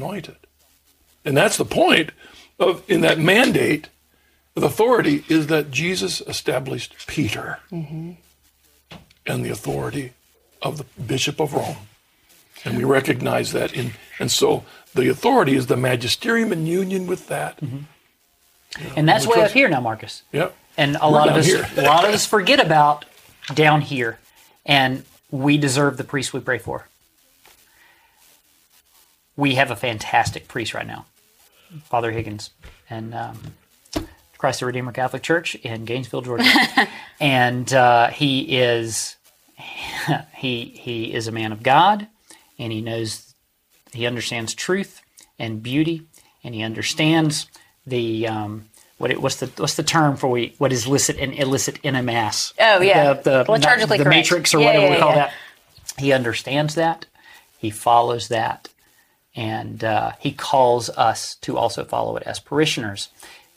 anointed. And that's the point in that mandate of authority, is that Jesus established Peter and the authority of the Bishop of Rome. And we recognize that. And so the authority is the magisterium in union with that. And that's way up here now, Marcus. Yep. And a lot of us forget about down here. And we deserve the priest we pray for. We have a fantastic priest right now, Father Higgins, and Christ the Redeemer Catholic Church in Gainesville, Georgia. And he is a man of God, and he understands truth and beauty, and he understands the what's the term for what is licit and illicit in a mass? Oh yeah, the liturgically correct. Matrix or whatever we call that. He understands that. He follows that. And he calls us to also follow it as parishioners.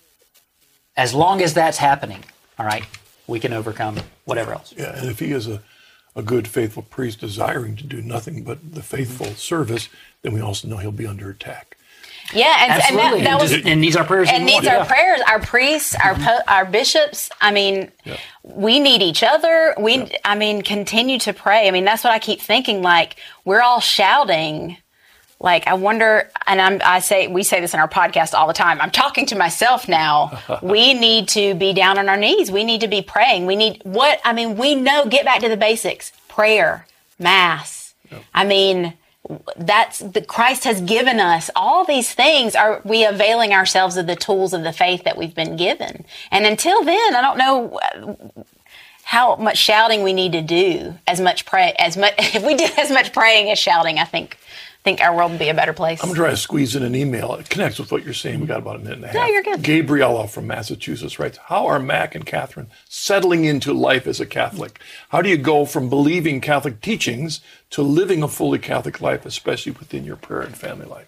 As long as that's happening, all right, we can overcome whatever else. Yeah, and if he is a good, faithful priest desiring to do nothing but the faithful service, then we also know he'll be under attack. Yeah, and that was, and needs our prayers. And needs our prayers, our priests, our bishops. I mean, we need each other. I mean, continue to pray. I mean, that's what I keep thinking. Like, we're all shouting. Like, I wonder, and we say this in our podcast all the time. I'm talking to myself now. We need to be down on our knees. We need to be praying. We know, get back to the basics. Prayer, Mass. Yep. I mean, Christ has given us all these things. Are we availing ourselves of the tools of the faith that we've been given? And until then, I don't know how much shouting we need to do. If we did as much praying as shouting, I think our world would be a better place. I'm going to try to squeeze in an email. It connects with what you're saying. We got about a minute and a half. No, you're good. Gabriella from Massachusetts writes, how are Mac and Catherine settling into life as a Catholic? How do you go from believing Catholic teachings to living a fully Catholic life, especially within your prayer and family life?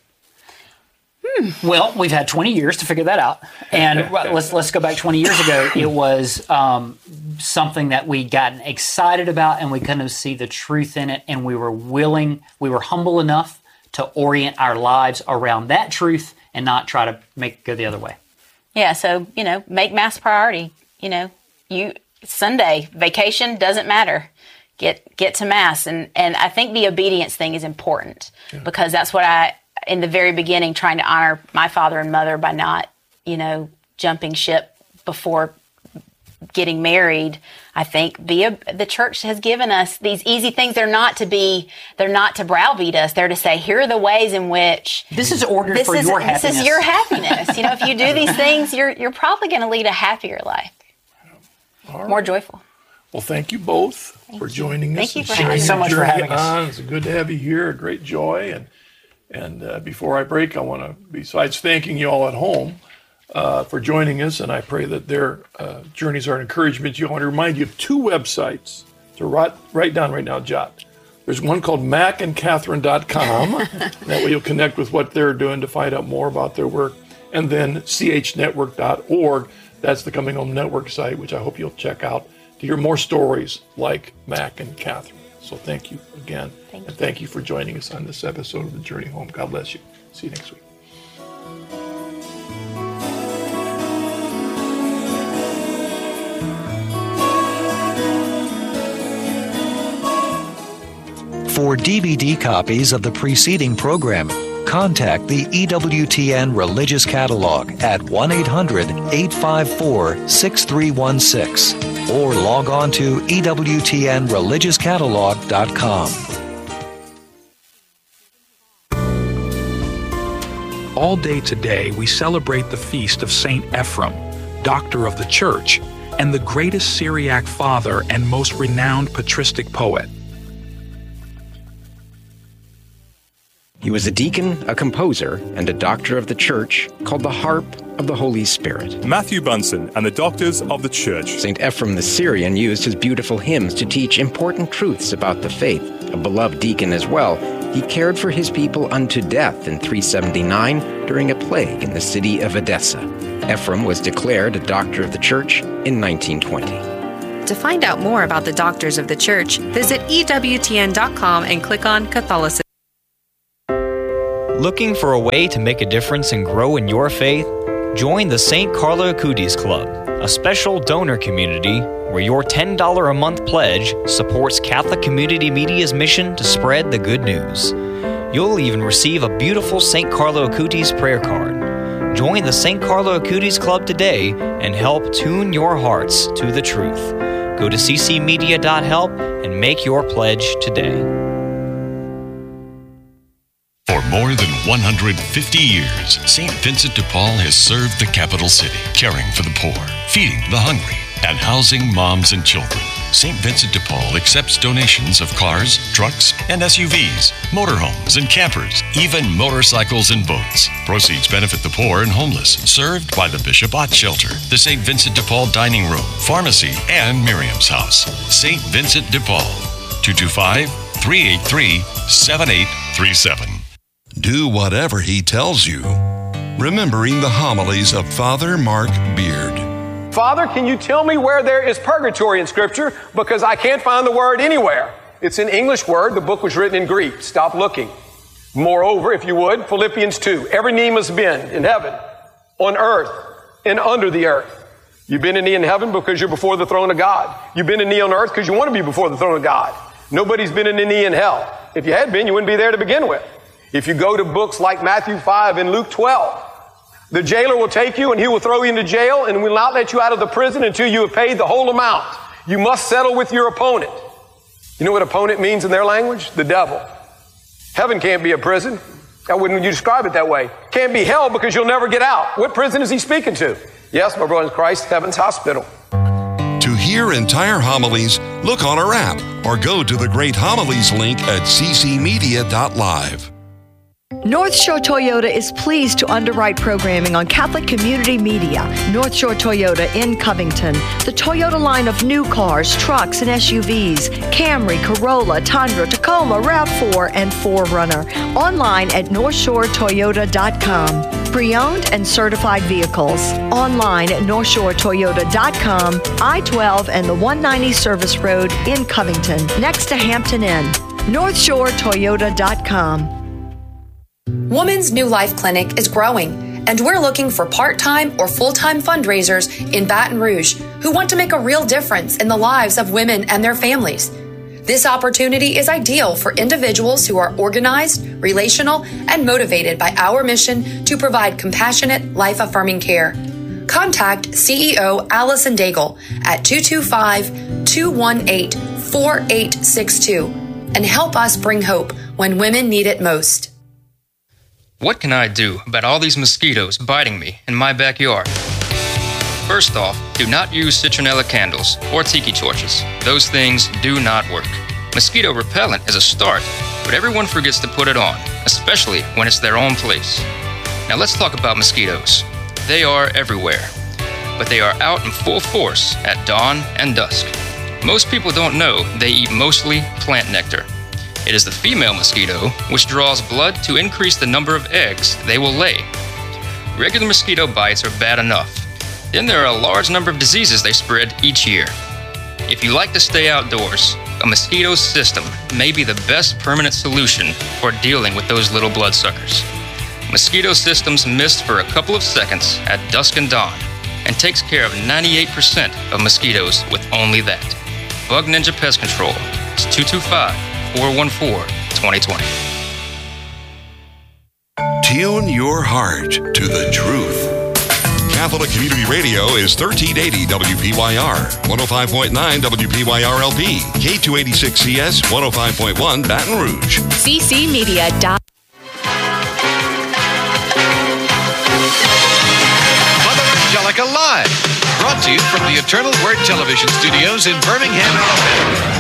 Well, we've had 20 years to figure that out. And let's go back 20 years ago. It was something that we'd gotten excited about, and we kind of see the truth in it, and we were humble enough to orient our lives around that truth and not try to make it go the other way. Yeah, so, make Mass priority. Sunday, vacation, doesn't matter. Get to Mass. And I think the obedience thing is important because that's what in the very beginning, trying to honor my father and mother by not, jumping ship before getting married. I think the church has given us these easy things. They're not to browbeat us. They're to say, here are the ways in which this is ordered for your happiness. This is your happiness. If you do these things, you're probably going to lead a happier life, more joyful. Well, thank you both for joining us. Thank you Thank you so much for having us. It's good to have you here. A great joy. And before I break, I want to, besides thanking you all at home for joining us, and I pray that their journeys are an encouragement to you. I want to remind you of two websites to write down right now, Jot. There's one called macandcatherine.com. That way you'll connect with what they're doing to find out more about their work. And then chnetwork.org. That's the Coming Home Network site, which I hope you'll check out to hear more stories like Mac and Catherine. So thank you again. And thank you for joining us on this episode of The Journey Home. God bless you. See you next week. For DVD copies of the preceding program, contact the EWTN Religious Catalog at 1-800-854-6316 or log on to EWTNReligiousCatalog.com. All day today, we celebrate the feast of St. Ephrem, Doctor of the Church, and the greatest Syriac father and most renowned patristic poet. He was a deacon, a composer, and a doctor of the church called the Harp of the Holy Spirit. Matthew Bunsen and the Doctors of the Church. St. Ephrem the Syrian used his beautiful hymns to teach important truths about the faith. A beloved deacon as well, he cared for his people unto death in 379 during a plague in the city of Edessa. Ephrem was declared a doctor of the church in 1920. To find out more about the Doctors of the Church, visit EWTN.com and click on Catholicism. Looking for a way to make a difference and grow in your faith? Join the St. Carlo Acutis Club, a special donor community where your $10 a month pledge supports Catholic Community Media's mission to spread the good news. You'll even receive a beautiful St. Carlo Acutis prayer card. Join the St. Carlo Acutis Club today and help tune your hearts to the truth. Go to ccmedia.help and make your pledge today. For more than 150 years, St. Vincent de Paul has served the capital city, caring for the poor, feeding the hungry, and housing moms and children. St. Vincent de Paul accepts donations of cars, trucks, and SUVs, motorhomes and campers, even motorcycles and boats. Proceeds benefit the poor and homeless, served by the Bishop Ott Shelter, the St. Vincent de Paul Dining Room, Pharmacy, and Miriam's House. St. Vincent de Paul, 225-383-7837. Do whatever he tells you. Remembering the homilies of Father Mark Beard. Father, can you tell me where there is purgatory in Scripture? Because I can't find the word anywhere. It's an English word. The book was written in Greek. Stop looking. Moreover, if you would, Philippians 2. Every knee must bend in heaven, on earth, and under the earth. You bend a knee in heaven because you're before the throne of God. You bend a knee on earth because you want to be before the throne of God. Nobody's bending a knee in hell. If you had been, you wouldn't be there to begin with. If you go to books like Matthew 5 and Luke 12, the jailer will take you and he will throw you into jail and will not let you out of the prison until you have paid the whole amount. You must settle with your opponent. You know what opponent means in their language? The devil. Heaven can't be a prison. How wouldn't you describe it that way? Can't be hell because you'll never get out. What prison is he speaking to? Yes, my brother in Christ, heaven's hospital. To hear entire homilies, look on our app or go to the Great Homilies link at ccmedia.live. North Shore Toyota is pleased to underwrite programming on Catholic Community Media. North Shore Toyota in Covington. The Toyota line of new cars, trucks, and SUVs. Camry, Corolla, Tundra, Tacoma, RAV4, and 4Runner. Online at NorthShoreToyota.com. Pre-owned and certified vehicles. Online at NorthShoreToyota.com. I-12 and the 190 Service Road in Covington, next to Hampton Inn. NorthShoreToyota.com. Woman's New Life Clinic is growing, and we're looking for part-time or full-time fundraisers in Baton Rouge who want to make a real difference in the lives of women and their families. This opportunity is ideal for individuals who are organized, relational, and motivated by our mission to provide compassionate, life-affirming care. Contact CEO Allison Daigle at 225-218-4862 and help us bring hope when women need it most. What can I do about all these mosquitoes biting me in my backyard? First off, do not use citronella candles or tiki torches. Those things do not work. Mosquito repellent is a start, but everyone forgets to put it on, especially when it's their own place. Now let's talk about mosquitoes. They are everywhere, but they are out in full force at dawn and dusk. Most people don't know they eat mostly plant nectar. It is the female mosquito which draws blood to increase the number of eggs they will lay. Regular mosquito bites are bad enough. Then there are a large number of diseases they spread each year. If you like to stay outdoors, a mosquito system may be the best permanent solution for dealing with those little bloodsuckers. Mosquito systems mist for a couple of seconds at dusk and dawn and takes care of 98% of mosquitoes with only that. Bug Ninja Pest Control is 225-414-2020. Tune your heart to the truth. Catholic Community Radio is 1380 WPYR, 105.9 WPYR-LP, K286CS, 105.1 Baton Rouge. ccmedia. Mother Angelica Live, brought to you from the Eternal Word Television Studios in Birmingham, Alabama.